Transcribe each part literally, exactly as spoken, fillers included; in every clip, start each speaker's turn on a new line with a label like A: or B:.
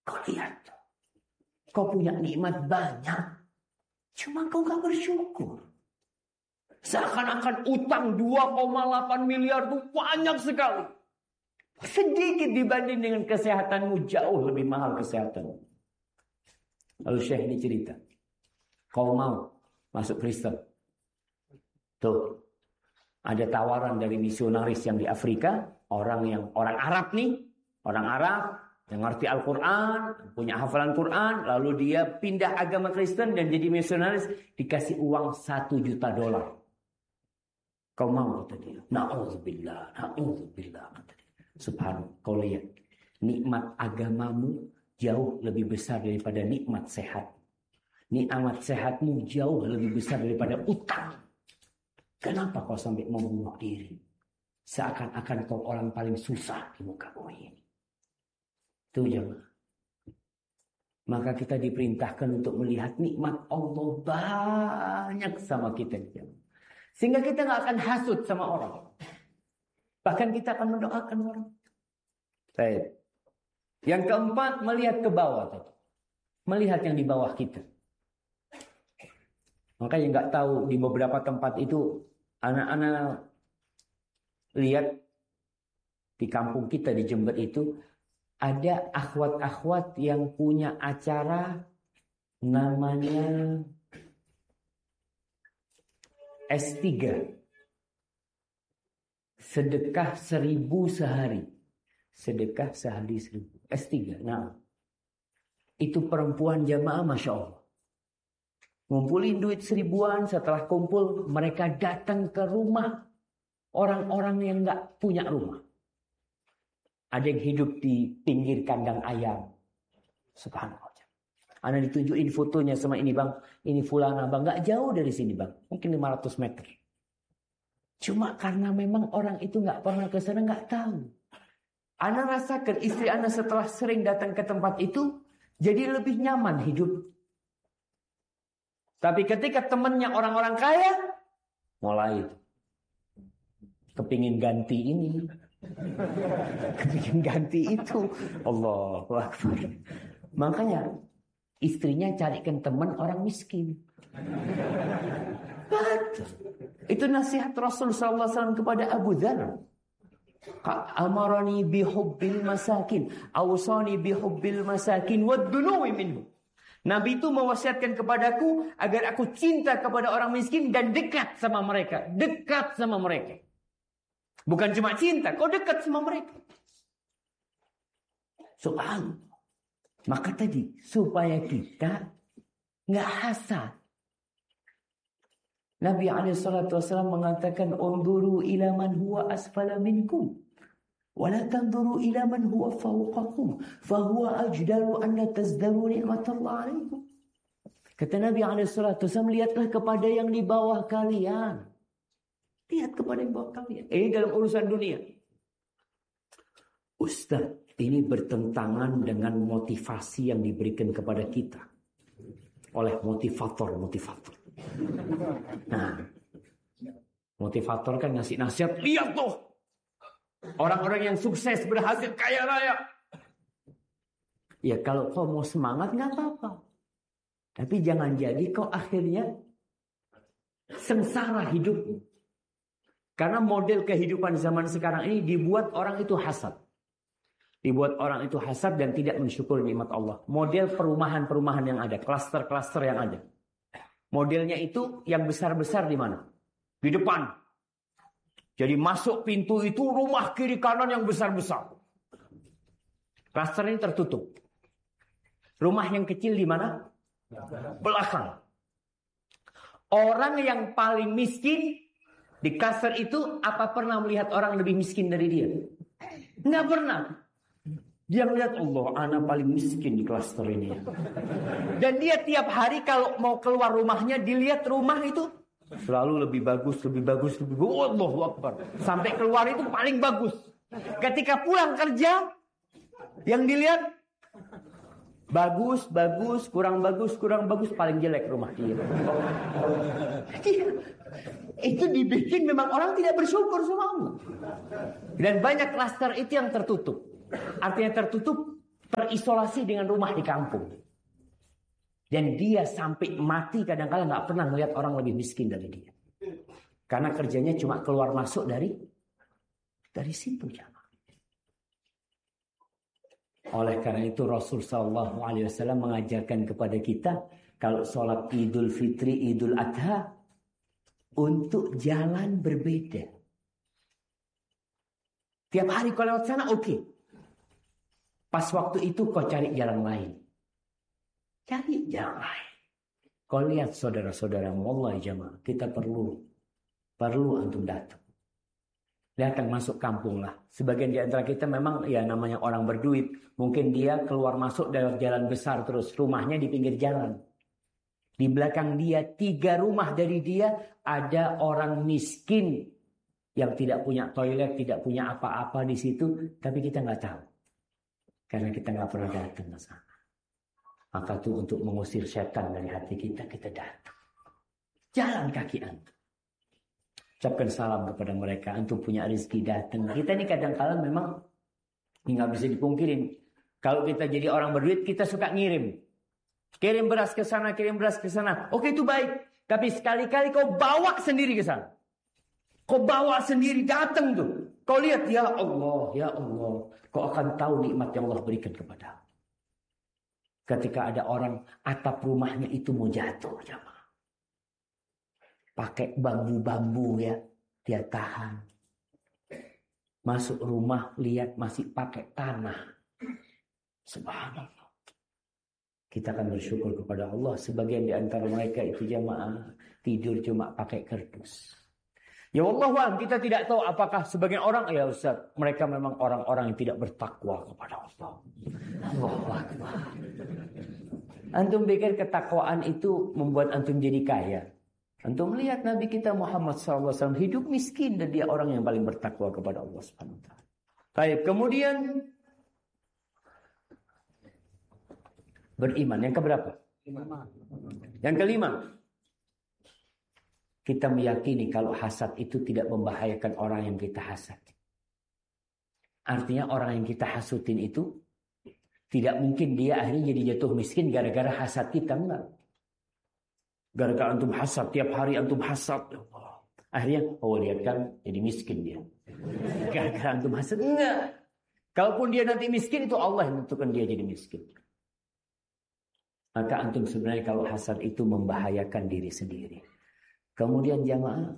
A: Kau lihat, kau punya nikmat banyak, cuma kau gak bersyukur. Seakan-akan utang dua koma delapan miliar itu banyak sekali. Sedikit dibanding dengan kesehatanmu, jauh lebih mahal kesehatanmu. Lalu Syekh ini cerita, kau mau masuk Kristen? Tuh, ada tawaran dari misionaris yang di Afrika, orang yang orang Arab nih, orang Arab yang ngerti Al-Quran, punya hafalan Quran, lalu dia pindah agama Kristen dan jadi misionaris, dikasih uang satu juta dolar. Kau mau, kata dia. Na'udzubillah, na'udzubillah, kata dia. Subhanallah, kau lihat, nikmat agamamu jauh lebih besar daripada nikmat sehat. Nikmat sehatmu jauh lebih besar daripada utang. Kenapa kau sampai mau bunuh diri? Seakan-akan kau orang paling susah di muka bumi ini. Itu jemaah. Maka kita diperintahkan untuk melihat nikmat Allah banyak sama kita. Sehingga kita gak akan hasut sama orang. Bahkan kita akan mendoakan orang. Baik. Yang keempat, melihat ke bawah. Melihat yang di bawah kita. Makanya nggak tahu di beberapa tempat itu, anak-anak lihat di kampung kita di Jember itu, ada akhwat-akhwat yang punya acara namanya S tiga. Sedekah seribu sehari. Sedekah sehari seribu. S tiga. Nah, itu perempuan jamaah Masya Allah. Ngumpulin duit seribuan, setelah kumpul mereka datang ke rumah orang-orang yang gak punya rumah. Ada yang hidup di pinggir kandang ayam. Subhanallah. Ana ditunjukin fotonya sama ini bang. Ini fulana bang. Gak jauh dari sini bang. Mungkin lima ratus meter. Cuma karena memang orang itu gak pernah ke sana, gak tahu. Ana rasakan istri Ana setelah sering datang ke tempat itu, jadi lebih nyaman hidup. Tapi ketika temannya orang-orang kaya, mulai kepingin ganti ini, kepingin ganti itu. Allahu Akbar. Makanya istrinya carikan teman orang miskin. Itu nasihat Rasul sallallahu alaihi wasallam kepada Abu Dzar. Amarani bihubbil masakin, awsani bihubbil masakin wad-dunuwi minhu. Nabi itu mewasiatkan kepadaku agar aku cinta kepada orang miskin dan dekat sama mereka. Dekat sama mereka. Bukan cuma cinta, kau dekat sama mereka. Subhanallah. Maka tadi, supaya kita nggak hasad. Nabi alaihi salatu wasallam mengatakan, "Unduru ila man huwa asfala minkum. ولا تنظروا إلى من هو فوقكم فهو أجدر أن تزدروا نعمة الله عليكم." Kata Nabi alaihi salatu wasallam, lihatlah kepada yang di bawah kalian. Lihat kepada yang di bawah kalian. Ini dalam urusan dunia. Ustaz, ini bertentangan dengan motivasi yang diberikan kepada kita oleh motivator-motivator. Nah, motivator kan ngasih nasihat, lihat tuh orang-orang yang sukses, berhasil, kaya raya. Ya kalau kau mau semangat gak apa-apa. Tapi jangan jadi kau akhirnya sengsara hidupmu. Karena model kehidupan zaman sekarang ini dibuat orang itu hasad. Dibuat orang itu hasad dan tidak mensyukuri nikmat Allah. Model perumahan-perumahan yang ada, klaster-klaster yang ada. Modelnya itu yang besar-besar di mana? Di depan. Jadi masuk pintu itu rumah kiri kanan yang besar-besar. Klaster ini tertutup. Rumah yang kecil di mana? Belakang. Orang yang paling miskin di klaster itu, apa pernah melihat orang lebih miskin dari dia? Nggak pernah. Dia melihat, Allah, anak paling miskin di klaster ini. Dan dia tiap hari kalau mau keluar rumahnya, dilihat rumah itu selalu lebih bagus, lebih bagus, lebih bagus. Allahu Akbar. Sampai keluar itu paling bagus. Ketika pulang kerja, yang dilihat bagus, bagus, kurang bagus, kurang bagus, paling jelek rumah dia. Itu dibikin memang orang tidak bersyukur sama Allah. Dan banyak klaster itu yang tertutup. Artinya tertutup terisolasi dengan rumah di kampung. Dan dia sampai mati kadang-kadang nggak pernah melihat orang lebih miskin dari dia. Karena kerjanya cuma keluar masuk dari dari situ jamaah. Oleh karena itu Rasul Shallallahu Alaihi Wasallam mengajarkan kepada kita kalau sholat Idul Fitri, Idul Adha untuk jalan berbeda. Tiap hari kau lewat sana oke. Okay. Pas waktu itu kau cari jalan lain. Cari jalan lain. Kau lihat saudara-saudara, wallahi jamaah, kita perlu perlu antum datang. Datang masuk kampung lah. Sebagian di antara kita memang ya namanya orang berduit. Mungkin dia keluar masuk dari jalan besar terus. Rumahnya di pinggir jalan. Di belakang dia, tiga rumah dari dia, ada orang miskin yang tidak punya toilet, tidak punya apa-apa di situ. Tapi kita nggak tahu. Karena kita nggak pernah datang ke sana. Maka itu untuk mengusir setan dari hati kita, kita datang. Jalan kaki antum. Ucapkan salam kepada mereka. Antum punya rezeki datang. Kita ini kadang-kadang memang nggak bisa dipungkirin. Kalau kita jadi orang berduit, kita suka ngirim. Kirim beras ke sana, kirim beras ke sana. Oke itu baik. Tapi sekali-kali kau bawa sendiri ke sana. Kau bawa sendiri datang tuh. Kau lihat, ya Allah, ya Allah. Kau akan tahu nikmat yang Allah berikan kepada. Ketika ada orang atap rumahnya itu mau jatuh, jamaah. Pakai bambu-bambu ya, dia tahan. Masuk rumah, lihat masih pakai tanah. Subhanallah. Kita akan bersyukur kepada Allah. Sebagian di antara mereka itu jamaah tidur cuma pakai kardus. Ya Allah, kita tidak tahu apakah sebagian orang, ya Ustaz, mereka memang orang-orang yang tidak bertakwa kepada Allah. Allahu Akbar. Antum pikir ketakwaan itu membuat antum jadi kaya? Antum melihat Nabi kita Muhammad shallallahu alaihi wasallam hidup miskin dan dia orang yang paling bertakwa kepada Allah subhanahu wa taala. Baik, kemudian beriman. Yang keberapa? Yang kelima. Kita meyakini kalau hasad itu tidak membahayakan orang yang kita hasad. Artinya orang yang kita hasutin itu tidak mungkin dia akhirnya jadi jatuh miskin gara-gara hasad kita. Enggak. Gara-gara antum hasad, tiap hari antum hasad. Akhirnya, oh lihat kan jadi miskin dia. Gara-gara antum hasad. Enggak. Kalaupun dia nanti miskin itu Allah yang menentukan dia jadi miskin. Maka antum sebenarnya kalau hasad itu membahayakan diri sendiri. Kemudian jamaah,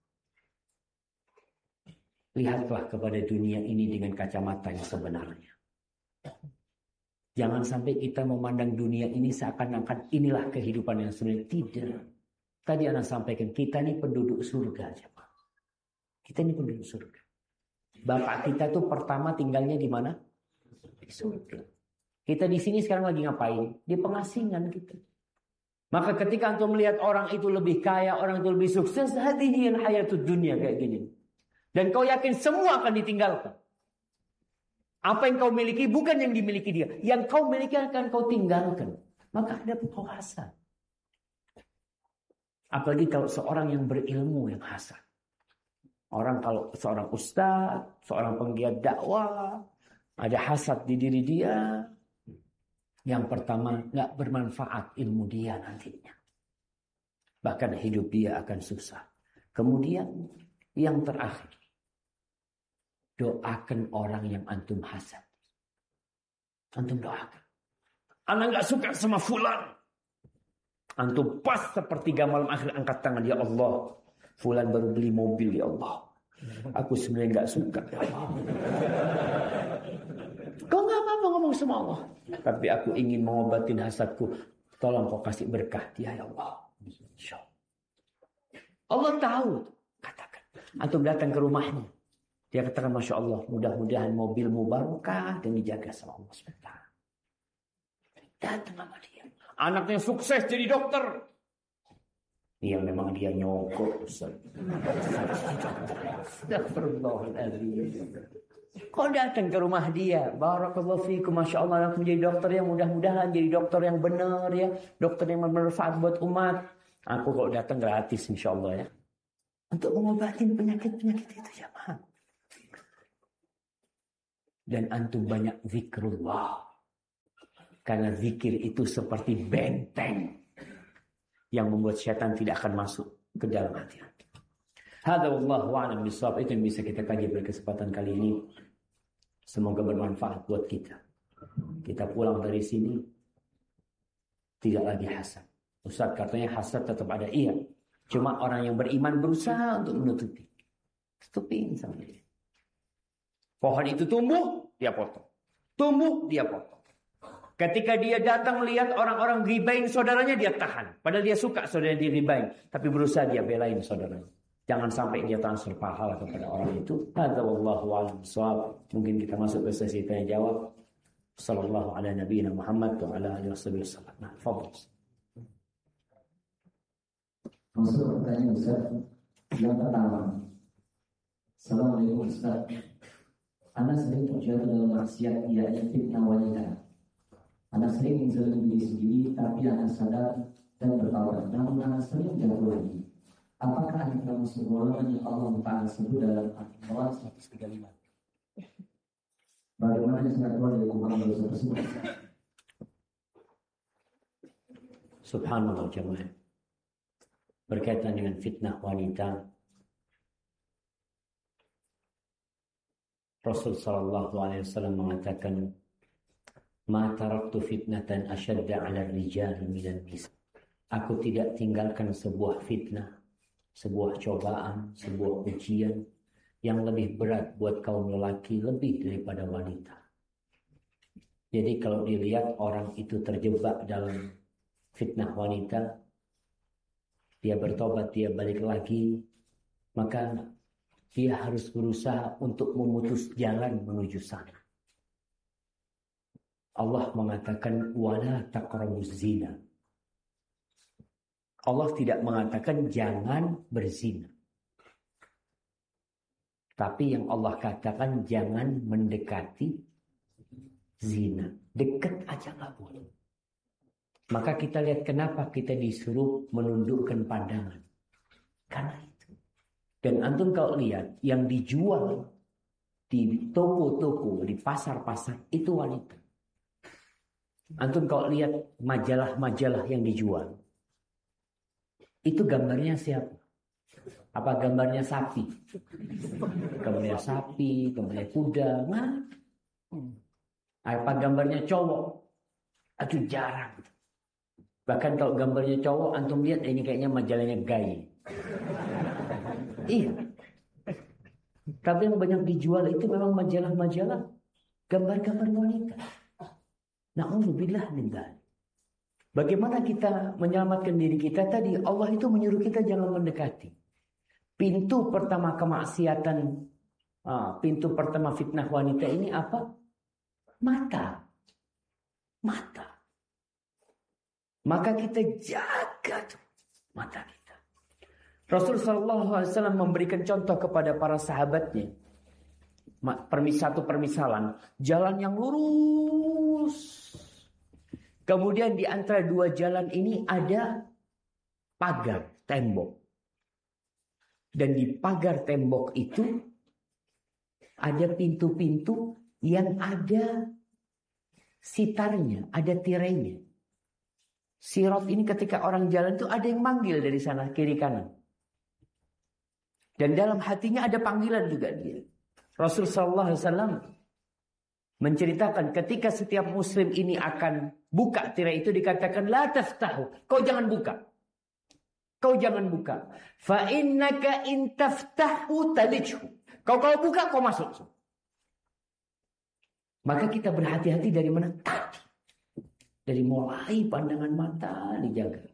A: lihatlah kepada dunia ini dengan kacamata yang sebenarnya. Jangan sampai kita memandang dunia ini seakan-akan inilah kehidupan yang sebenarnya. Tidak. Tadi anak sampaikan, kita ini penduduk surga. Jemaah. Kita ini penduduk surga. Bapak kita tuh pertama tinggalnya di mana? Di surga. Kita di sini sekarang lagi ngapain? Di pengasingan kita. Maka ketika antum melihat orang itu lebih kaya, orang itu lebih sukses, hadhihi hayatud dunia kayak gini. Dan kau yakin semua akan ditinggalkan. Apa yang kau miliki bukan yang dimiliki dia. Yang kau miliki akan kau tinggalkan. Maka ada kau hasad. Apalagi kalau seorang yang berilmu yang hasad. Orang kalau seorang ustaz, seorang penggiat dakwah, ada hasad di diri dia. Yang pertama, gak bermanfaat ilmu dia nantinya. Bahkan hidup dia akan susah. Kemudian, yang terakhir. Doakan orang yang antum hasad. Antum doakan. Anak gak suka sama fulan. Antum pas sepertiga malam akhir angkat tangan. Ya Allah, fulan baru beli mobil ya Allah. Aku sebenarnya gak suka ya Allah. Kau gak apa-apa ngomong sama Allah. Tapi aku ingin mengobatin hasadku. Tolong kau kasih berkah dia ya Allah. Allah tahu. Katakan. Antum datang ke rumahnya. Dia katakan Masya Allah. Mudah-mudahan mobilmu barokah dan dijaga sama Allah subhanahu wa taala. Datang sama dia. Anaknya sukses jadi dokter. Iya memang dia nyogok. Astagfirullahaladzim. Kau datang ke rumah dia. Barakallahu fiikum. Masya Allah aku menjadi dokter yang mudah-mudahan jadi dokter yang benar ya. Dokter yang bermanfaat buat umat. Aku kalau datang gratis insya Allah ya. Untuk mengobati penyakit-penyakit itu jamaah. Dan antum banyak zikrullah. Karena zikir itu seperti benteng yang membuat syaitan tidak akan masuk ke dalam hati. Hadza wallahu a'lam bishawab. Itu yang bisa kita kaji pada kesempatan kali ini. Semoga bermanfaat buat kita. Kita pulang dari sini tidak lagi hasad. Ustaz katanya hasad tetap ada. Iya. Cuma orang yang beriman berusaha untuk menutupi. Tutupin sama dia. Pohon itu tumbuh, dia potong. Tumbuh, dia potong. Ketika dia datang melihat orang-orang ribain saudaranya, dia tahan. Padahal dia suka saudara dia ribain. Tapi berusaha dia belain saudaranya. Jangan sampai dia transfer pahala kepada orang itu. Hadza wallahu a'lam bishawab. Mungkin kita masuk ke sesi tanya jawab. Sallallahu ala nabiyina Muhammad wa ala alihi wasallam. Nah, fadhil.
B: Masuk pertanyaan Ustaz. Yang pertama. Assalamualaikum Ustaz. Anak sering terjatuh dalam maksiat, yaitu fitnah wanita. Anak sering menzalimi diri sendiri, tapi anak sadar dan bertaubat. Namun anak sering jatuh lagi. Apakah anak termasuk golongan yang Allah Taala sebut dalam Al-Imran seratus tiga puluh lima? Bagaimana cara keluar dari kubangan dosa tersebut?
A: Subhanallah jemaah. Berkaitan dengan fitnah wanita, Rasul sallallahu alaihi wasallam mengatakan, "Ma taraktu fitnatan ashadda 'ala ar-rijal minan nisa." Aku tidak tinggalkan sebuah fitnah, sebuah cobaan, sebuah ujian yang lebih berat buat kaum lelaki lebih daripada wanita. Jadi kalau dilihat orang itu terjebak dalam fitnah wanita, dia bertobat, dia balik lagi, maka dia harus berusaha untuk memutus jalan menuju sana. Allah mengatakan wala taqrabuz zina. Allah tidak mengatakan jangan berzina. Tapi yang Allah katakan jangan mendekati zina. Dekat aja nggak boleh. Maka kita lihat kenapa kita disuruh menundukkan pandangan. Karena itu. Dan antum kalau lihat yang dijual di toko-toko, di pasar-pasar itu wanita. Antum kalau lihat majalah-majalah yang dijual, itu gambarnya siapa? Apa gambarnya sapi? Gambarnya sapi, gambarnya kuda, nah. Apa gambarnya cowok? Aduh jarang. Bahkan kalau gambarnya cowok, antum lihat ini kayaknya majalahnya gay. Iya. Tapi yang banyak dijual itu memang majalah-majalah gambar-gambar wanita. Na'udzubillah min dzalik. Bagaimana kita menyelamatkan diri kita tadi? Allah itu menyuruh kita jangan mendekati. Pintu pertama kemaksiatan, ah, pintu pertama fitnah wanita ini apa? Mata. Mata. Maka kita jaga tuh mata kita. Rasulullah shallallahu alaihi wasallam memberikan contoh kepada para sahabatnya. Satu permisalan, jalan yang lurus. Kemudian di antara dua jalan ini ada pagar, tembok. Dan di pagar tembok itu ada pintu-pintu yang ada sitarnya, ada tirainya. Sirat ini ketika orang jalan itu ada yang manggil dari sana kiri kanan. Dan dalam hatinya ada panggilan juga dia. Rasul sallallahu alaihi wasallam menceritakan ketika setiap muslim ini akan buka tirai itu dikatakan la taftahu. Kau jangan buka. Kau jangan buka. Fa innaka in taftahu talijhu. Kau kalau buka kau masuk. Maka kita berhati-hati dari mana? Tadi. Dari mulai pandangan mata dijaga.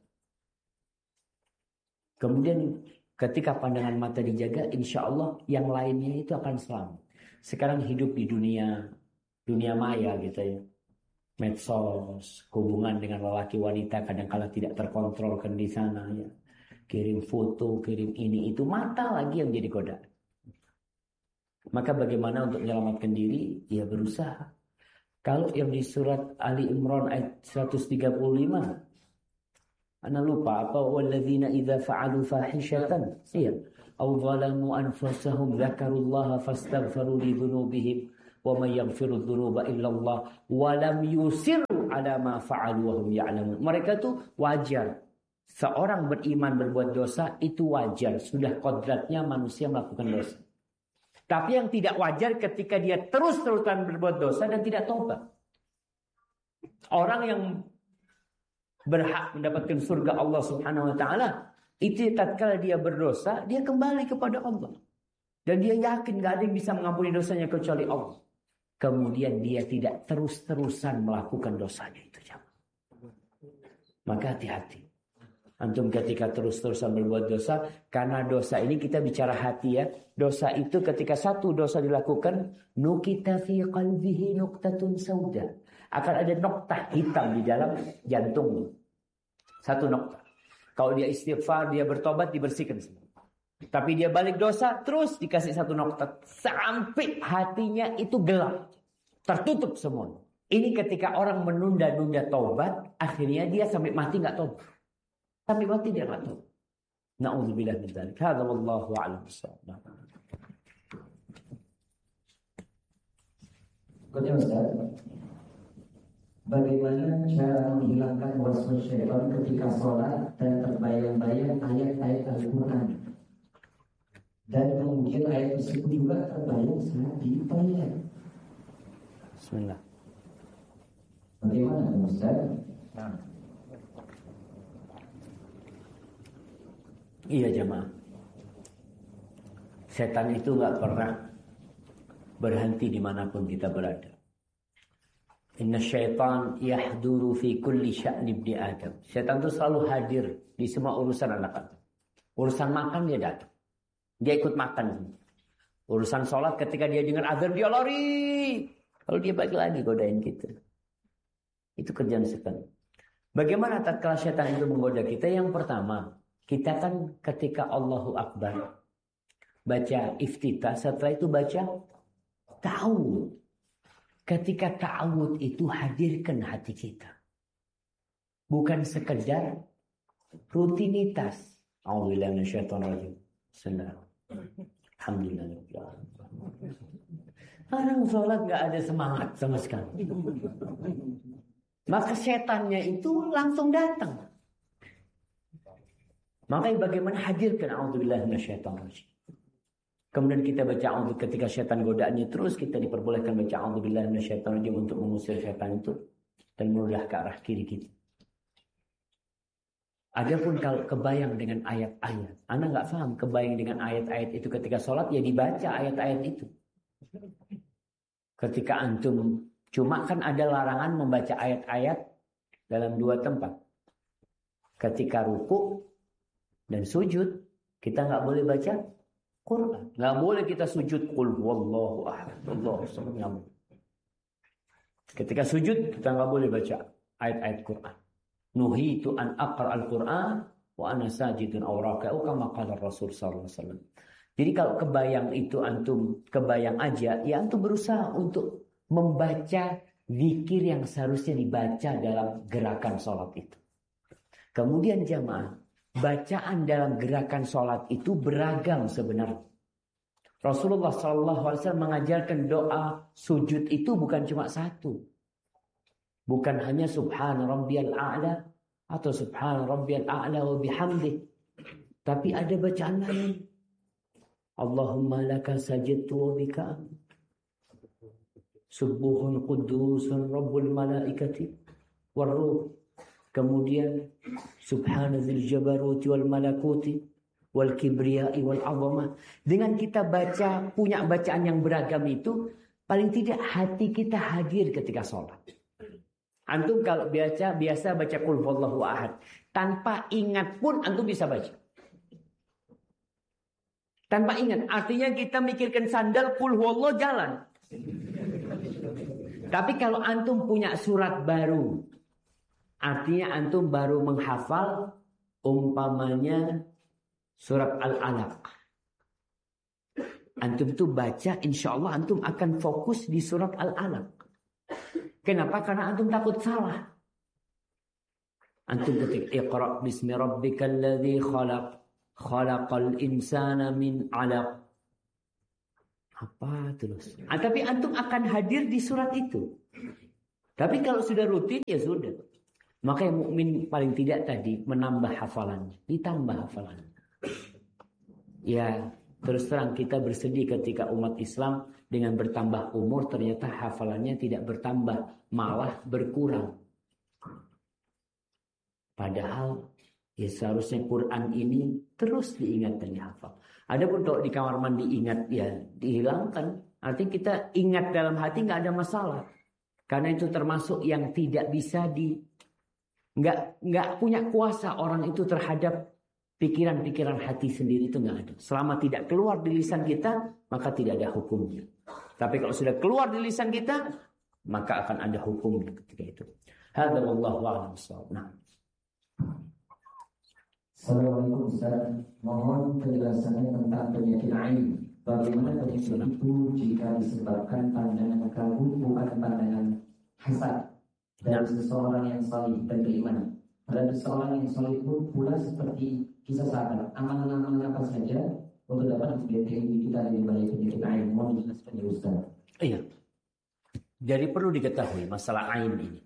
A: Kemudian ketika pandangan mata dijaga, insya Allah yang lainnya itu akan selamat. Sekarang hidup di dunia dunia maya gitu ya. Medsos, hubungan dengan lelaki wanita kadang-kala tidak terkontrolkan di sana ya. Kirim foto, kirim ini itu, mata lagi yang jadi godaan. Maka bagaimana untuk menyelamatkan diri? Ya berusaha. Kalau yang di surat Ali Imran ayat seratus tiga puluh lima, ana lupa apa, walladzina idza fa'alu fahishatan, iya, aw zalamu anfusahum dzakarullaha fastaghfiru li dzunubihim wa may yaghfiru dzunuba illa Allah wa lam yusirru ala ma fa'alu wa hum ya'lamun. Mereka tuh wajar. Seorang beriman berbuat dosa itu wajar. Sudah kodratnya manusia melakukan dosa. Tapi yang tidak wajar ketika dia terus-terusan berbuat dosa dan tidak tobat. Orang yang berhak mendapatkan surga Allah Subhanahu wa taala itu tatkala dia berdosa, dia kembali kepada Allah. Dan dia yakin gak ada yang bisa mengampuni dosanya kecuali Allah. Kemudian dia tidak terus-terusan melakukan dosanya itu, jamaah. Maka hati-hati. Antum ketika terus-terusan berbuat dosa, karena dosa ini kita bicara hati ya. Dosa itu ketika satu dosa dilakukan, nukita fi qalbihi nuqtatun sauda. Akan ada noktah hitam di dalam jantungnya. Satu noktah. Kalau dia istighfar, dia bertobat, dibersihkan semua. Tapi dia balik dosa, terus dikasih satu noktah. Sampai hatinya itu gelap. Tertutup semua. Ini ketika orang menunda-nunda tobat, akhirnya dia sampai mati nggak tobat. Sampai mati dia nggak tobat. Na'udzubillah min dzalik. Hadza wallahu a'lam bissawab.
B: Kemudian Ustaz, bagaimana cara menghilangkan waswas syaitan ketika sholat dan terbayang-bayang ayat-ayat Al-Quran? Dan kemudian ayat tersebut juga terbayang saat dibayang.
A: Bismillah.
B: Bagaimana Ustaz? Nah.
A: Iya jemaah. Setan itu gak pernah berhenti dimanapun kita berada. Inna syaitan yahduru fi kulli sya'ni ibni Adam. Setan itu selalu hadir di semua urusan anak Adam. Urusan makan dia datang. Dia ikut makan. Urusan sholat ketika dia dengar azan dia lari. Kalau dia balik lagi godain kita. Itu kerjaan setan. Bagaimana tatkala setan itu menggoda kita? Yang pertama, kita kan ketika Allahu Akbar baca iftitah, setelah itu baca ta'awud. Ketika ta'awud itu hadirkan hati kita. Bukan sekedar rutinitas. A'udzubillahi minasyaitonir rajim. Bismillah. Alhamdulillah. Orang sholat gak ada semangat sama sekali. Maka setannya itu langsung datang. Makanya bagaimana hadirkan a'udzubillahi minasyaitonir rajim. Kemudian kita baca a'udzu ketika setan godaannya terus, kita diperbolehkan baca a'udzubillahi minasyaitonir rajim untuk mengusir setan itu dan menudah ke arah kiri kita. Adapun kalau kebayang dengan ayat-ayat, Anda nggak paham kebayang dengan ayat-ayat itu ketika sholat, ya dibaca ayat-ayat itu. Ketika antum, cuma kan ada larangan membaca ayat-ayat dalam dua tempat. Ketika ruku dan sujud, kita nggak boleh baca Quran. Nggak boleh kita sujud qul huwallahu ahad, Allahu samad. Ketika sujud kita nggak boleh baca ayat-ayat Quran. Nuhitu an aqra al-Quran wa ana sajidun aw raka'u kama qala Rasul sallallahu alaihi wasallam. Jadi kalau kebayang itu antum kebayang aja, ya antum berusaha untuk membaca zikir yang seharusnya dibaca dalam gerakan sholat itu. Kemudian jamaah, bacaan dalam gerakan sholat itu beragam sebenarnya. Rasulullah sallallahu alaihi wasallam mengajarkan doa sujud itu bukan cuma satu. Bukan hanya subhana rabbiyal a'la atau subhana rabbiyal a'la wa bihamdih. Tapi ada bacaan lain. Allahumma laka sajadtu wa bika subuhun qudusun rabbul malaikati warruh. Kemudian subhana dzil jabaruti wal malakuti wal kibriyai wal 'azamah. Dengan kita baca punya bacaan yang beragam itu, paling tidak hati kita hadir ketika sholat. Antum kalau biasa biasa baca qul huwallahu ahad, tanpa ingat pun antum bisa baca. Tanpa ingat, artinya kita mikirkan sandal qul huwallahu jalan. Tapi kalau antum punya surat baru, artinya antum baru menghafal umpamanya surat Al-Alaq. Antum tuh baca, insya Allah antum akan fokus di surat Al-Alaq. Kenapa? Karena antum takut salah. Antum ketik Iqra bismi rabbikal ladzi khalaq, khalaqal insana min 'alaq. Apa terus? Ah, tapi antum akan hadir di surat itu. Tapi kalau sudah rutin ya sudah. Maka yang mukmin paling tidak tadi menambah hafalannya, ditambah hafalannya. Ya, terus terang kita bersedih ketika umat Islam dengan bertambah umur ternyata hafalannya tidak bertambah, malah berkurang. Padahal ya seharusnya Quran ini terus diingat dan dihafal. Adapun kalau di kamar mandi ingat ya dihilangkan. Artinya kita ingat dalam hati nggak ada masalah. Karena itu termasuk yang tidak bisa di nggak nggak punya kuasa orang itu terhadap pikiran-pikiran hati sendiri, itu nggak ada. Selama tidak keluar di lisan kita, maka tidak ada hukumnya. Tapi kalau sudah keluar di lisan kita, maka akan ada hukumnya ketika itu. Hadza wallahu a'lam bissawab. Nah.
B: Assalamualaikum Ustaz, mohon penjelasannya tentang penyakit ain. Bagaimana penyakit itu jika disebabkan pandangan kagum bukan pandangan hasad dari seseorang yang salih dan beriman. Dan seseorang yang salih pun pula seperti kisah sahabat, amalan-amalan apa saja untuk dapat membentengi kita dari bahaya penyakit ain. Mohon dijelaskan ya Ustaz.
A: Iya. Jadi perlu diketahui masalah ain ini.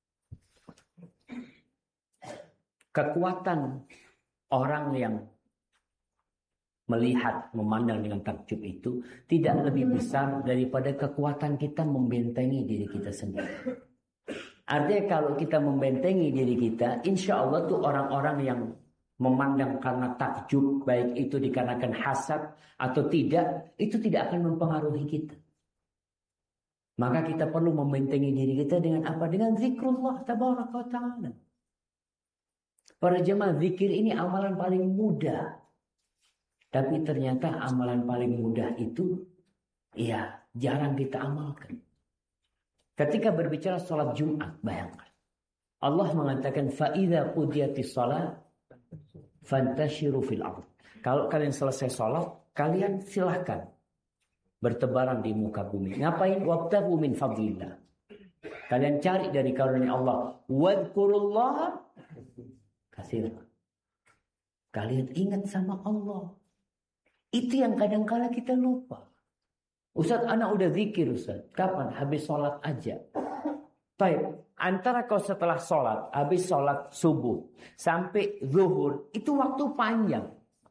A: Kekuatan orang yang melihat, memandang dengan takjub itu tidak lebih besar daripada kekuatan kita membentengi diri kita sendiri. Artinya kalau kita membentengi diri kita, insya Allah tuh orang-orang yang memandang karena takjub, baik itu dikarenakan hasad atau tidak, itu tidak akan mempengaruhi kita. Maka kita perlu membentengi diri kita dengan apa? Dengan zikrullah tabaraka wa ta'ala. Para jemaah, zikir ini amalan paling mudah. Tapi ternyata amalan paling mudah itu ya jarang kita amalkan. Ketika berbicara sholat Jumat, bayangkan. Allah mengatakan فَإِذَا قُضِيَتِ الصَّلَاةِ فَانْتَشِرُوا فِي الْأَرْضِ. Kalau kalian selesai sholat, kalian silahkan bertebaran di muka bumi. Ngapain? وَابْتَغُوا مِنْ فَضْلِ اللَّهِ. Kalian cari dari karunia Allah. وَاذْكُرُوا katsiran. Kalian ingat sama Allah. Itu yang kadang-kala kita lupa. Ustaz, anak udah zikir Ustaz. Kapan? Habis sholat aja. Baik, antara kau setelah sholat, habis sholat subuh, sampai zuhur, itu waktu panjang.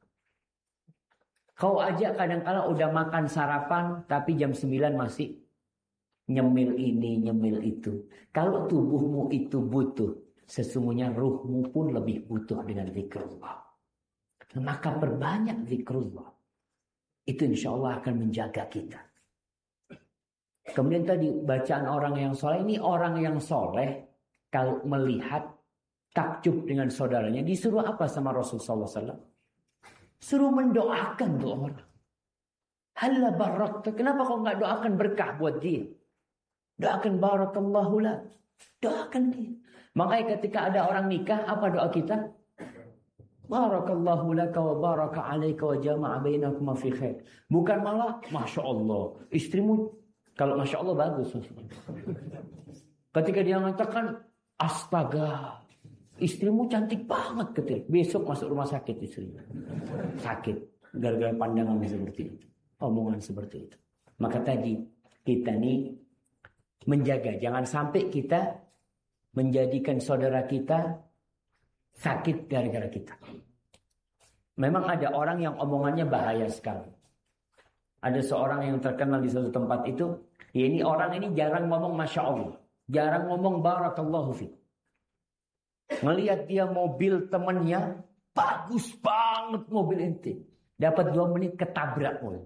A: Kau aja kadang-kala udah makan sarapan, tapi jam sembilan masih nyemil ini, nyemil itu. Kalau tubuhmu itu butuh, sesungguhnya ruhmu pun lebih butuh dengan zikrullah. Maka perbanyak zikrullah. Itu insya Allah akan menjaga kita. Kemudian tadi bacaan orang yang soleh. Ini orang yang soleh kalau melihat takjub dengan saudaranya. Disuruh apa sama Rasulullah sallallahu alaihi wasallam? Suruh mendoakan tuh orang. Halla barakta. Kenapa kau nggak doakan berkah buat dia? Doakan barakallahu lah. Doakan dia. Makanya ketika ada orang nikah, apa doa kita? Barakallahu laka wa baraka alaika wa jama'a bainakuma fi khair. Bukan malah Masya Allah. Istrimu kalau Masya Allah bagus. Ketika dia mengatakan astaga, istrimu cantik banget ketil. Besok masuk rumah sakit istrinya. Sakit gara-gara pandangan seperti itu, omongan seperti itu. Maka tadi kita nih menjaga, jangan sampai kita menjadikan saudara kita sakit gara-gara kita. Memang ada orang yang omongannya bahaya sekali. Ada seorang yang terkenal di suatu tempat itu, ya ini orang ini jarang ngomong Masya Allah, jarang ngomong Barakallahu fi. Melihat dia mobil temannya bagus banget mobil ente, dapat dua menit ketabrak oleh.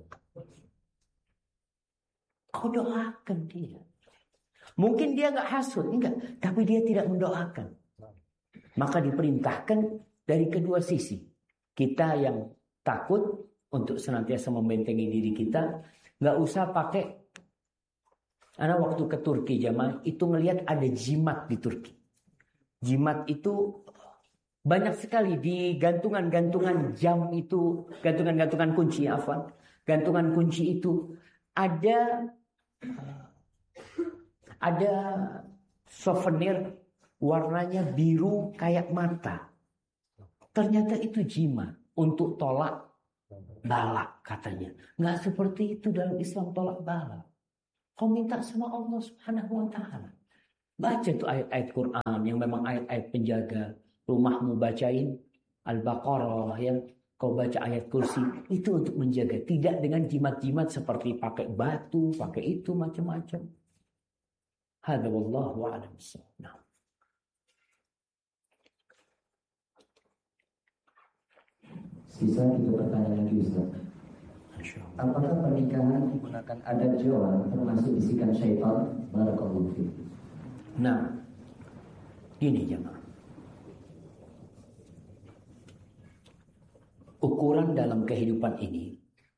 A: Kau doakan dia. Mungkin dia nggak hasut, enggak, tapi dia tidak mendoakan. Maka diperintahkan dari kedua sisi. Kita yang takut untuk senantiasa membentengi diri kita, nggak usah pakai. Karena waktu ke Turki jamaah itu ngelihat ada jimat di Turki. Jimat itu banyak sekali di gantungan-gantungan jam itu, gantungan-gantungan kunci, afwan. Gantungan kunci itu ada ada souvenir warnanya biru kayak mata. Ternyata itu jimat untuk tolak balak katanya. Nggak seperti itu dalam Islam tolak balak. Kau minta sama Allah Subhanahu wa ta'ala. Baca tuh ayat-ayat Quran yang memang ayat-ayat penjaga. Rumahmu bacain Al-Baqarah, yang kau baca ayat kursi. Itu untuk menjaga. Tidak dengan jimat-jimat seperti pakai batu, pakai itu, macam-macam. Hadza wallahu a'lam. Nah.
B: Sisa tiga pertanyaan lagi Ustaz. Apakah pernikahan menggunakan adat Jawa termasuk bisikan syaitan? Barakallahu fiik.
A: Nah, gini jemaah. Ukuran dalam kehidupan ini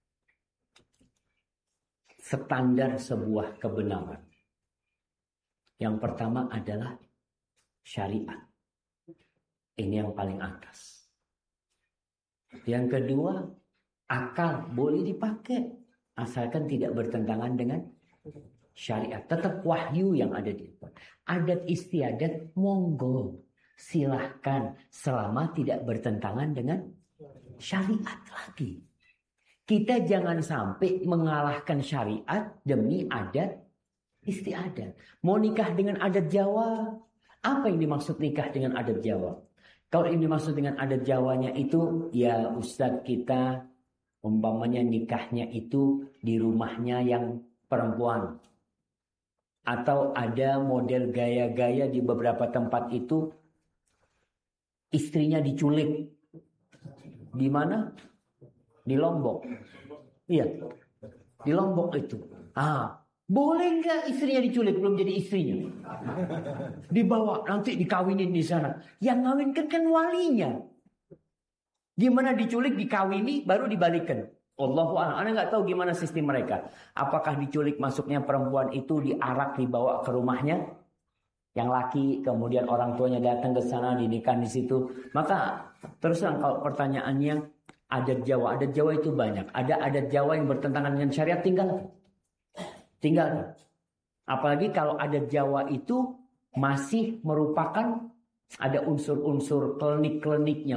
A: standar sebuah kebenaran. Yang pertama adalah syariat. Ini yang paling atas. Yang kedua, akal boleh dipakai asalkan tidak bertentangan dengan syariat. Tetap wahyu yang ada di depan. Adat istiadat monggo, silahkan selama tidak bertentangan dengan syariat lagi. Kita jangan sampai mengalahkan syariat demi adat istiadat. Mau nikah dengan adat Jawa, apa yang dimaksud nikah dengan adat Jawa? Kalau yang dimaksud dengan adat Jawanya itu, ya Ustadz kita umpamanya nikahnya itu di rumahnya yang perempuan. Atau ada model gaya-gaya di beberapa tempat itu istrinya diculik. Di mana? Di Lombok. Iya. Di Lombok itu. Ah, boleh nggak istrinya diculik belum jadi istrinya? Dibawa nanti dikawinin di sana. Yang ngawinkan kan walinya. Gimana diculik dikawini baru dibalikan. Allahu a'lam. Anda nggak tahu gimana sistem mereka. Apakah diculik masuknya perempuan itu diarak dibawa ke rumahnya? Yang laki kemudian orang tuanya datang ke sana dinikah di situ. Maka terus terang kalau pertanyaannya adat Jawa, adat Jawa itu banyak. Ada adat Jawa yang bertentangan dengan syariat, tinggal. Tinggal. Apalagi kalau adat Jawa itu masih merupakan ada unsur-unsur klinik-kliniknya.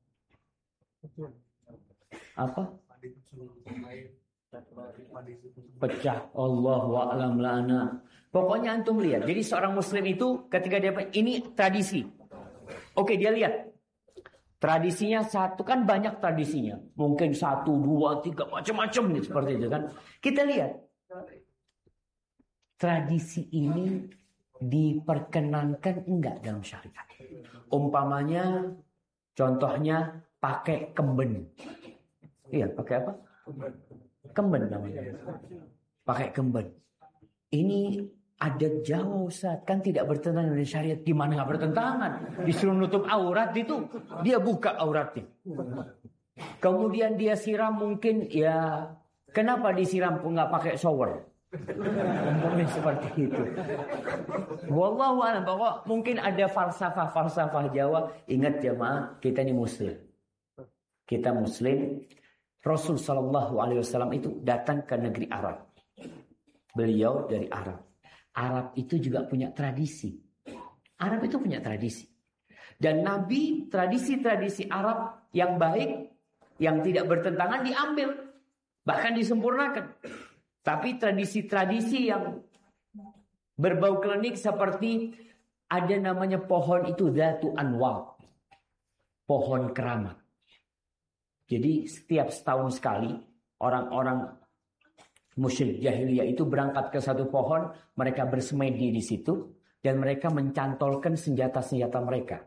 A: Apa? Pecah. Allahu a'lam la'ana. Pokoknya antum lihat. Jadi seorang muslim itu ketika dia ini tradisi. Oke, dia lihat. Tradisinya satu, kan banyak tradisinya. Mungkin satu, dua, tiga, macam-macam nih seperti itu kan. Kita lihat. Tradisi ini diperkenankan enggak dalam syariat. Umpamanya, contohnya pakai kemben. Iya, pakai apa? Kemben namanya. Pakai kemben. Ini adat Jawa Ustaz, kan tidak bertentangan dengan syariat. Gimana nggak bertentangan? Disuruh nutup aurat itu, dia buka auratnya. Kemudian dia siram mungkin ya, kenapa disiram nggak pakai shower? Mungkin seperti itu. Wallahu a'lam. Bahwa mungkin ada falsafah-falsafah Jawa. Ingat jemaah, kita ini muslim. Kita muslim. Rasul sallallahu alaihi wasallam itu datang ke negeri Arab. Beliau dari Arab. Arab itu juga punya tradisi. Arab itu punya tradisi. Dan Nabi tradisi-tradisi Arab yang baik, yang tidak bertentangan diambil. Bahkan disempurnakan. Tapi tradisi-tradisi yang berbau klinik seperti ada namanya pohon itu Dzatu Anwar. Pohon keramat. Jadi setiap setahun sekali orang-orang musyrik jahiliyah itu berangkat ke satu pohon, mereka bersemedi di situ dan mereka mencantolkan senjata-senjata mereka.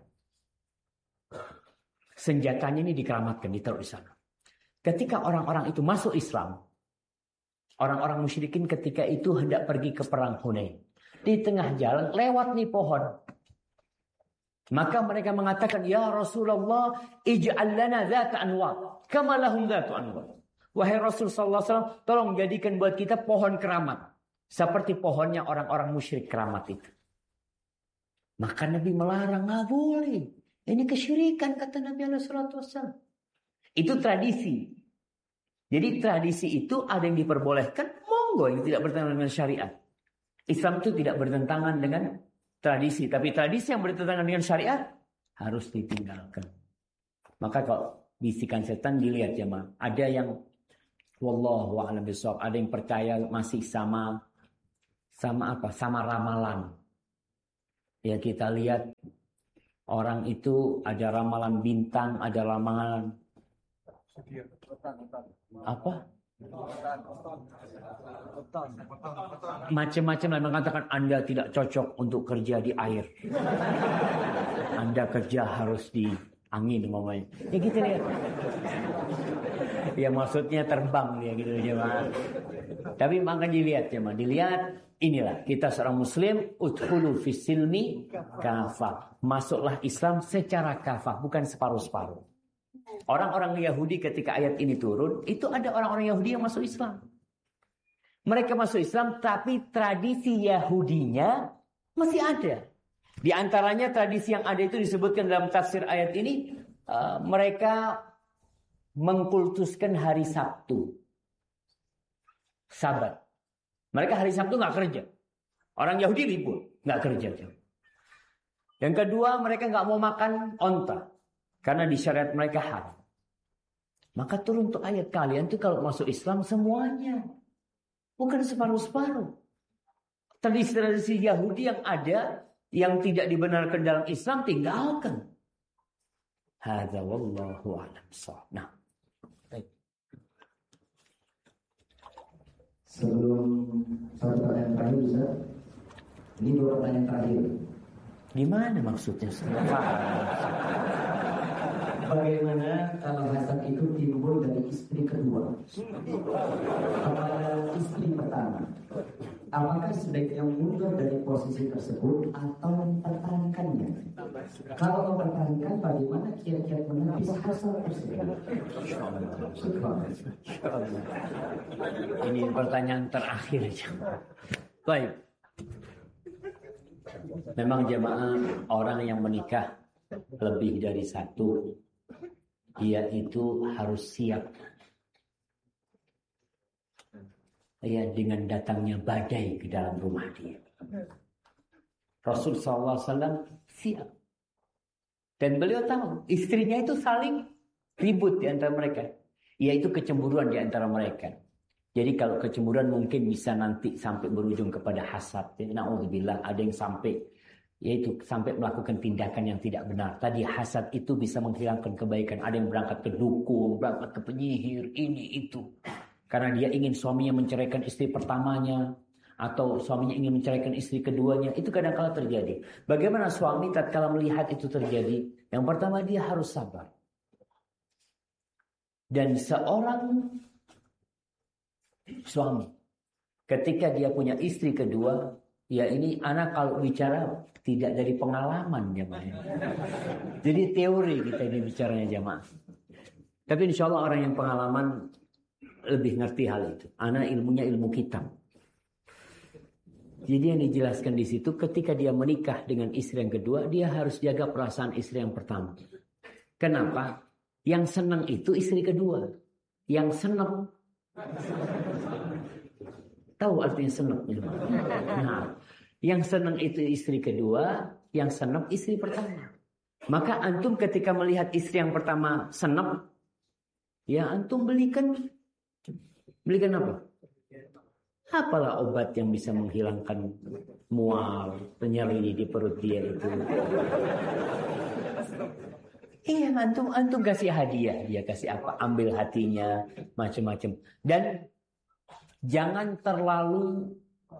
A: Senjatanya ini dikeramatkan, ditaruh di sana. Ketika orang-orang itu masuk Islam, orang-orang musyrikin ketika itu hendak pergi ke perang Hunain. Di tengah jalan lewat nih pohon. Maka mereka mengatakan, ya Rasulullah, ij'al lana dzata anwar, kama lahum dzatu anwar. Wahai Rasul sallallahu alaihi wasallam, tolong jadikan buat kita pohon keramat. Seperti pohonnya orang-orang musyrik keramat itu. Maka Nabi melarang, nggak boleh. Ini kesyirikan, kata Nabi alaihi wasallam. Itu tradisi. Jadi tradisi itu ada yang diperbolehkan, monggo, yang tidak bertentangan dengan syariat. Islam itu tidak bertentangan dengan tradisi. Tapi tradisi yang bertentangan dengan syariat harus ditinggalkan. Maka kalau bisikan setan dilihat jemaah. Ada yang wallahu a'lam bishawab, ada yang percaya masih sama sama apa? Sama ramalan. Ya kita lihat orang itu ada ramalan bintang, ada ramalan apa? Macam-macam lah mengatakan Anda tidak cocok untuk kerja di air. Anda kerja harus di angin ngomongnya. Ya gitu lihat. Ya maksudnya terbang dia gitu jemaah. Tapi maka dilihat jemaah, dilihat inilah kita seorang muslim udkhulu fis silmi kafah. Masuklah Islam secara kafah, bukan separuh-separuh. Orang-orang Yahudi ketika ayat ini turun, itu ada orang-orang Yahudi yang masuk Islam. Mereka masuk Islam, tapi tradisi Yahudinya masih ada. Di antaranya tradisi yang ada itu disebutkan dalam tafsir ayat ini, uh, mereka mengkultuskan hari Sabtu, Sabat. Mereka hari Sabtu nggak kerja. Orang Yahudi libur, nggak kerja. Yang kedua, mereka nggak mau makan onta. Karena di syariat mereka haram. Maka turun tuh ayat, kalian tuh kalau masuk Islam semuanya. Bukan separuh-separuh. Tradisi-tradisi Yahudi yang ada, yang tidak dibenarkan dalam Islam, tinggalkan. Hadza wallahu a'lam. Nah.
B: Sebelum satu pertanyaan terakhir, Ustaz. Ini dua pertanyaan terakhir.
A: Gimana maksudnya?
B: Bagaimana kalau hasad itu timbul dari istri kedua kepada istri pertama? Apakah sebaiknya mundur dari posisi tersebut atau mempertahankannya? Kalau mempertahankan, bagaimana kiat-kiat menepis hasad tersebut?
A: Ini pertanyaan terakhir. Baik. Memang jemaah, orang yang menikah lebih dari satu, dia itu harus siap ya dengan datangnya badai ke dalam rumah dia. Rasul sallallahu alaihi wasallam siap. Dan beliau tahu istrinya itu saling ribut di antara mereka, yaitu kecemburuan di antara mereka. Jadi kalau kecemburuan mungkin bisa nanti sampai berujung kepada hasad. Na'udzubillah, ada yang sampai yaitu sampai melakukan tindakan yang tidak benar. Tadi hasad itu bisa menghilangkan kebaikan. Ada yang berangkat ke dukun, berangkat ke penyihir, ini itu. Karena dia ingin suaminya menceraikan istri pertamanya, atau suaminya ingin menceraikan istri keduanya. Itu kadang-kala terjadi. Bagaimana suami tatkala melihat itu terjadi? Yang pertama, dia harus sabar. Dan seorang suami, ketika dia punya istri kedua, ya ini anak kalau bicara tidak dari pengalaman jemaah. Jadi teori kita ini bicaranya jemaah. Tapi insya Allah orang yang pengalaman lebih ngerti hal itu. Anak ilmunya ilmu kitab. Jadi yang dijelaskan di situ, ketika dia menikah dengan istri yang kedua, dia harus jaga perasaan istri yang pertama. Kenapa? Yang senang itu istri kedua. Yang senang, tahu artinya senang? Nah, yang senang itu istri kedua, yang senang istri pertama. Maka antum ketika melihat istri yang pertama senang, ya antum belikan, belikan apa? Apalah obat yang bisa menghilangkan mual, nyeri di perut dia itu. Iya, antum antum kasih hadiah, dia kasih apa? Ambil hatinya, macam-macam. Dan jangan terlalu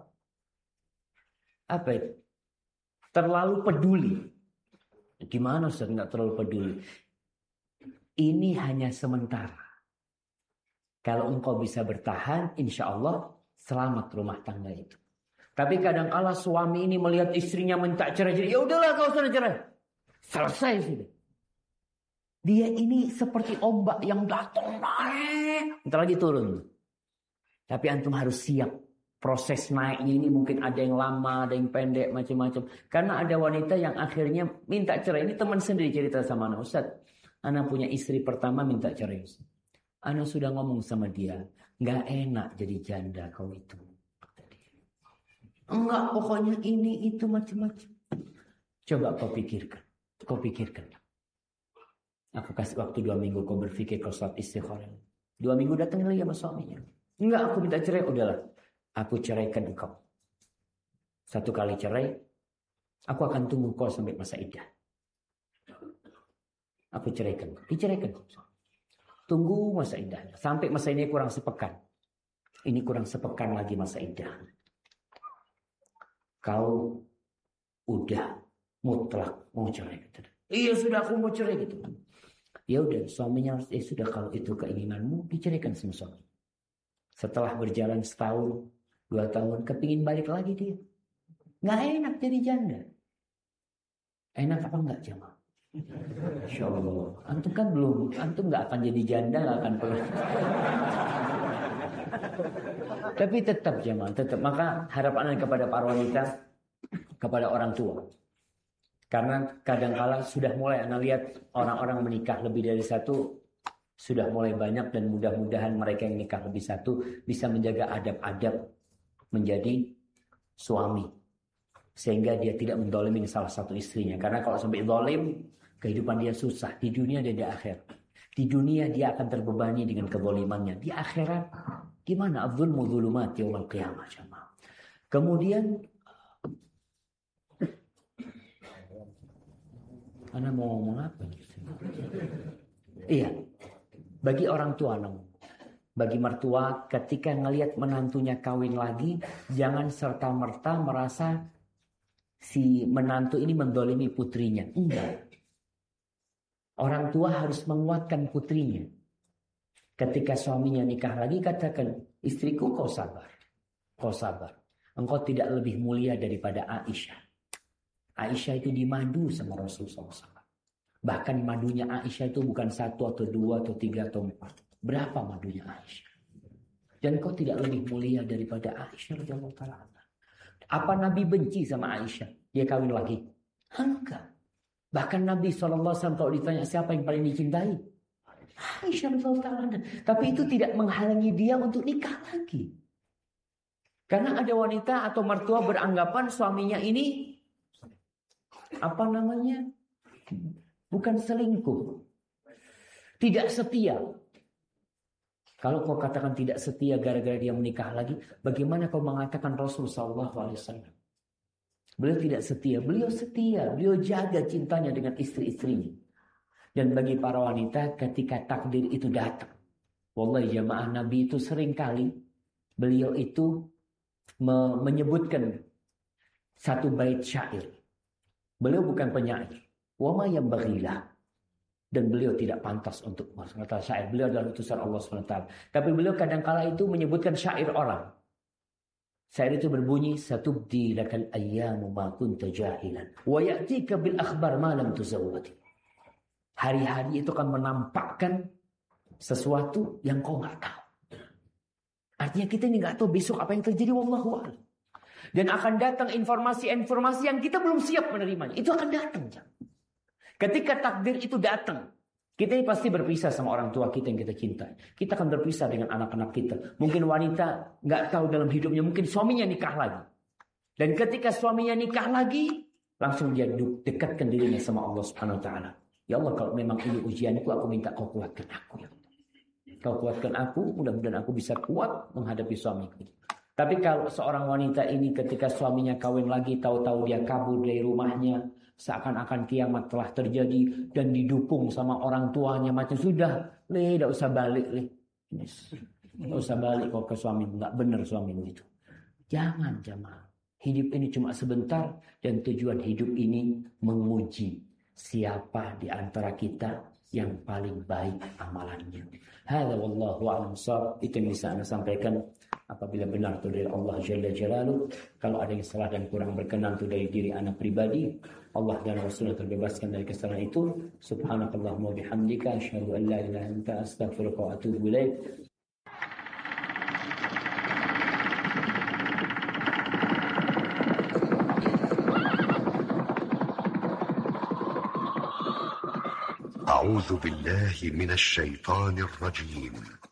A: apa itu? Terlalu peduli. Gimana Ustaz nggak terlalu peduli? Ini hanya sementara. Kalau engkau bisa bertahan, insya Allah selamat rumah tangga itu. Tapi kadang-kala suami ini melihat istrinya minta cerai, jadi ya udahlah kau sudah cerai, selesai sudah. Dia ini seperti ombak yang datang naik, entar lagi turun. Tapi antum harus siap. Proses naiknya ini mungkin ada yang lama, ada yang pendek, macam-macam. Karena ada wanita yang akhirnya minta cerai. Ini teman sendiri cerita sama anak, Ustaz, anak punya istri pertama minta cerai. Anak sudah ngomong sama dia, nggak enak jadi janda kau itu. Enggak, pokoknya ini itu macam-macam. Coba kau pikirkan, kau pikirkan. Aku kasih waktu dua minggu kau berpikir, kau sholat istikharah. Dua minggu datang lagi sama suaminya. Enggak, aku minta cerai, udahlah. Aku ceraikan engkau. Satu kali cerai, Aku akan tunggu kau sampai masa iddah. Aku ceraikan. Diceraikan. Tunggu masa iddahnya. Sampai masa ini kurang sepekan. Ini kurang sepekan lagi masa iddah. Kau udah mutlak mau cerai. Iya sudah aku mau cerai gitu. Ya udah suaminya harus, eh sudah kalau itu keinginanmu diceraikan sama suami. Setelah berjalan setahun, dua tahun, kepingin balik lagi dia. Nggak enak jadi janda. Enak apa enggak jamaah? Insya Allah. Antum kan belum, antum nggak akan jadi janda, nggak akan pernah. Tapi tetap jamaah, tetap. Maka harapan kepada para wanita, kepada orang tua. Karena kadangkala sudah mulai anda lihat orang-orang menikah lebih dari satu, sudah mulai banyak dan mudah-mudahan mereka yang nikah lebih satu bisa menjaga adab-adab menjadi suami. Sehingga dia tidak mendolimin salah satu istrinya. Karena kalau sampai dolim, kehidupan dia susah. Di dunia dan di akhirat. Di dunia dia akan terbebani dengan kedolimannya. Di akhirat, gimana? Adzulmu dzulumat yaumil qiyamah. Kemudian, Anda mau ngomong apa? Iya. Bagi orang tua, bagi mertua, ketika ngelihat menantunya kawin lagi, jangan serta-merta merasa si menantu ini mendolimi putrinya. Enggak. Orang tua harus menguatkan putrinya. Ketika suaminya nikah lagi, katakan, istriku kau sabar. Kau sabar. Engkau tidak lebih mulia daripada Aisyah. Aisyah itu dimadu sama Rasulullah shallallahu alaihi wasallam. Bahkan madunya Aisyah itu bukan satu atau dua atau tiga atau empat. Berapa madunya Aisyah? Dan kau tidak lebih mulia daripada Aisyah radhiyallahu ta'ala anha. Apa Nabi benci sama Aisyah? Dia kawin lagi? Enggak. Bahkan Nabi shallallahu alaihi wasallam kalau ditanya siapa yang paling dicintai? Aisyah radhiyallahu ta'ala anha. Tapi itu tidak menghalangi dia untuk nikah lagi. Karena ada wanita atau mertua beranggapan suaminya ini apa namanya? Bukan selingkuh. Tidak setia. Kalau kau katakan tidak setia gara-gara dia menikah lagi, bagaimana kau mengatakan Rasul sallallahu alaihi wasallam? Beliau tidak setia, beliau setia, beliau jaga cintanya dengan istri-istrinya. Dan bagi para wanita ketika takdir itu datang, wallahi jamaah Nabi itu sering kali beliau itu me- menyebutkan satu bait syair. Beliau bukan penyair. Wa ma yanbaghilah. Dan beliau tidak pantas untuk mengatakan syair. Beliau adalah utusan Allah subhanahu wa taala. Tapi beliau kadang-kala itu menyebutkan syair orang. Syair itu berbunyi, satubdi lakal ayyamu ma kunta jahilan wa ya'tika bil akhbar ma lam tuzawwati. Hari-hari itu akan menampakkan sesuatu yang kau enggak tahu. Artinya kita ini enggak tahu besok apa yang terjadi, wallahu a'lam. Dan akan datang informasi-informasi yang kita belum siap menerimanya. Itu akan datang. Ketika takdir itu datang, kita ini pasti berpisah sama orang tua kita yang kita cintai. Kita akan berpisah dengan anak-anak kita. Mungkin wanita nggak tahu dalam hidupnya, mungkin suaminya nikah lagi. Dan ketika suaminya nikah lagi, langsung dia dekatkan dirinya sama Allah Subhanahu Wa Taala. Ya Allah, kalau memang ini ujianku, aku minta kau kuatkan aku. Ya Allah. Kau kuatkan aku, mudah-mudahan aku bisa kuat menghadapi suamiku. Tapi kalau seorang wanita ini ketika suaminya kawin lagi, tahu-tahu dia kabur dari rumahnya, seakan-akan kiamat telah terjadi dan didukung sama orang tuanya, macam sudah, le, tidak usah balik, le, tidak usah balik kau ke suami, nggak benar suamimu itu. Jangan jamaah, hidup ini cuma sebentar dan tujuan hidup ini menguji siapa di antara kita yang paling baik amalannya. Hadza wallahu a'lam shawab. Itu yang bisa Anda sampaikan. Apabila benar itu dari Allah Jalla Jalaluh, kalau ada yang salah dan kurang berkenan itu dari diri anak pribadi, Allah dan Rasulullah terbebaskan dari kesalahan itu. Subhanakallahumma bihamdika asyhadu an la ilaha illa anta astaghfiruka wa atubu ilaik.
C: أعوذ بالله من الشيطان الرجيم